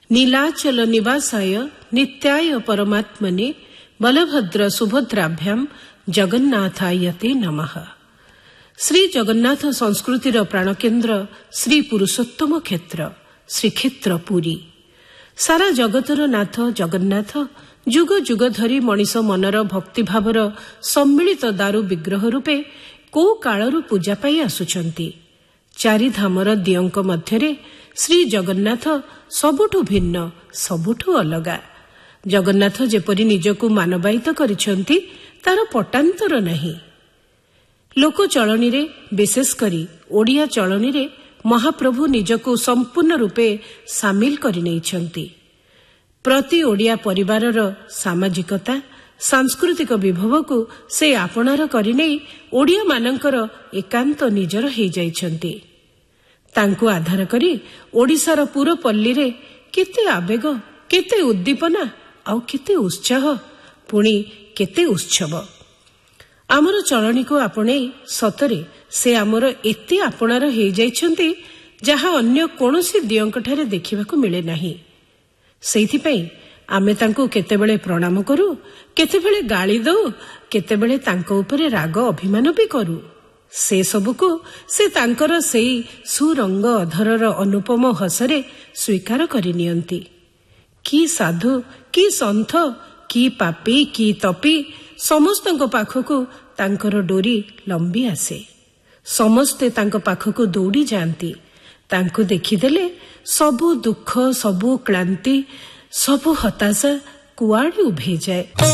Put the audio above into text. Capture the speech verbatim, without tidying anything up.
नीलाचल निवासाय नित्याय परमात्मने बलभद्र सुभद्राभ्याम जगन्नाथायते नमः। श्री जगन्नाथ संस्कृतिर प्राणकेन्द्र श्री पुरुषोत्तम क्षेत्र श्रीक्षेत्र पुरी। सारा जगतर नाथ जगन्नाथ जुग जुग धरी मଣିଷ मनर भक्तिभावर सम्मिलित दारु विग्रह रूपे को कालरू पूजा पाई आसुछंती। चारि धामर दियंक मध्यरे श्री जगन्नाथ सबुठु भिन्न सबुठु अलगा। जगन्नाथ जेपरि निजकु मानवायित करिछंती तार पटांतर नहीं। लोक चलनी रे विशेष करी ओडिया चलनी रे महाप्रभु निजकु संपूर्ण रूपे सामिल करि नैछंती। प्रति ओडिया परिवारर सामाजिकता सांस्कृतिक विभव को से आपणार करिनै ओडिया मानकर एकांत निजर हो जाइछंती। तांकु आधार करी ओडिशार पुरपल्ली रे केते आवेग केते उद्दीपना आउ केते उत्साह पुणी केते उत्सव। आमर चलनी को आपणे सतरे से आमर एते आपणार हो जाइछंती जहा अन्य कोनोसी दियंकठारे देखिबाकू मिले नाही। सेइथिपई आमे तांको केतेबेले प्रणाम करू, केतेबेले गाली दऊ, केतेबेले तांको उपरे राग अभिमान भी करू। से सबुको से तांकर सेई सुरंग अधरर अनुपम हसरे स्वीकार करिनियंती। कि साधु कि सन्थ कि पापी कि तपी समस्तଙ୍କ पाखକୁ ତାଙ୍କର ଡୋରି ଲମ୍ବି ଆସେ। ସମସ୍ତେ ତାଙ୍କ ପାଖକୁ ଦୌଡ଼ି ଯାଆନ୍ତି। ତାଙ୍କୁ ଦେଖିଦେଲେ ସବୁ ଦୁଃଖ ସବୁ କ୍ଳାନ୍ତି ସବୁ ହତାଶା କୁଆଡ଼େ ଉଭେଇଯାଏ।